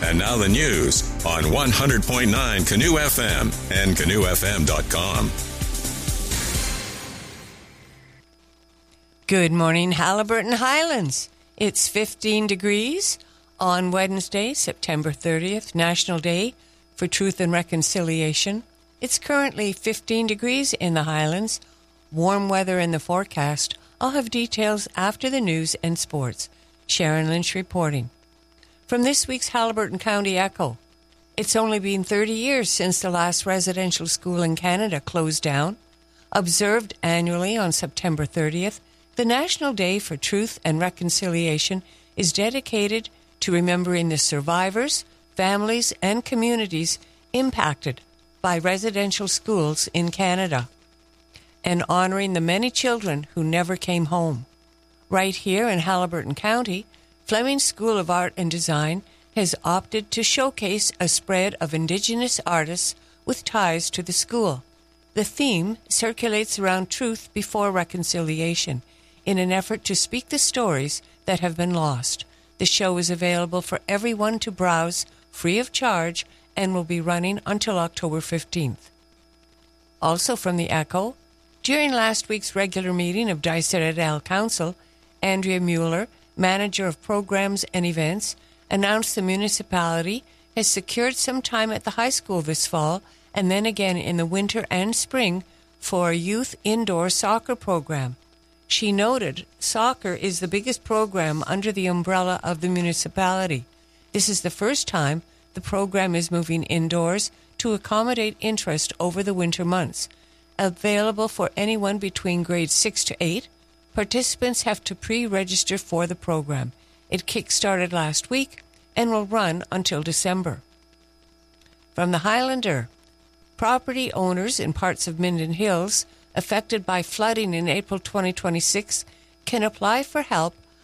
And now the news on 100.9 Canoe FM and canoefm.com. Good morning, Haliburton Highlands. It's 15 degrees on Wednesday, September 30th, National Day for Truth and Reconciliation. It's currently 15 degrees in the Highlands. Warm weather in the forecast. I'll have details after the news and sports. Sharon Lynch reporting. From this week's Haliburton County Echo, it's only been 30 years since the last residential school in Canada closed down. Observed annually on September 30th, the National Day for Truth and Reconciliation is dedicated to remembering the survivors, families, and communities impacted by residential schools in Canada, and honoring the many children who never came home. Right here in Haliburton County, Fleming School of Art and Design has opted to showcase a spread of Indigenous artists with ties to the school. The theme circulates around truth before reconciliation in an effort to speak the stories that have been lost. The show is available for everyone to browse free of charge and will be running until October 15th. Also from the Echo, during last week's regular meeting of Dicey-Adel Council, Andrea Mueller, Manager of Programs and Events, announced the municipality has secured some time at the high school this fall and then again in the winter and spring for a youth indoor soccer program. She noted soccer is the biggest program under the umbrella of the municipality. This is the first time the program is moving indoors to accommodate interest over the winter months. Available for anyone between grades 6 to 8, participants have to pre-register for the program. It kick-started last week and will run until December. From the Highlander, property owners in parts of Minden Hills affected by flooding in April 2026 can apply for help